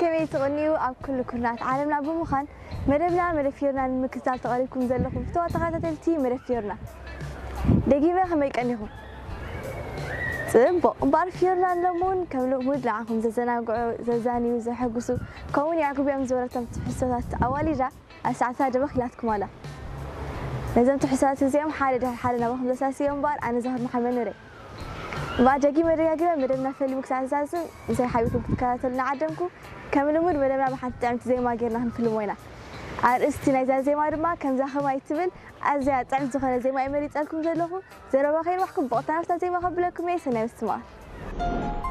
كمية تغنيو أب كل كنات عالمنا بمخان مربنا مرفيرنا المكتال تقريبكم زلكم فتوى تقاتلتي مرفيرنا دقيقة خميك أنيهم بعرفيرنا اللمون كملوا مود لعنكم ززاني وزحقسو كوني يعقوب يوم زورتم تحسات أولي جا الساعة بخلاتكم ولا لازم تحسات زيهم حالنا بخم أساسي يوم بار أنا زهر محمد نوري بعد جاكي مريا كده مرنا في المكس أساسا زي حبيبكم تكاتلنا عدمكم كملوا مود مرنا بحد تعمت زي ما قلنا هنفيلم وينا أرستنا زي ما رما كم زخم ما يتبل أزياء تعمت زخنا زي ما أمري تسألكم زي لهم زي ما خير وحكم بقطع نفسها زي ما قبلكم يسنا استماع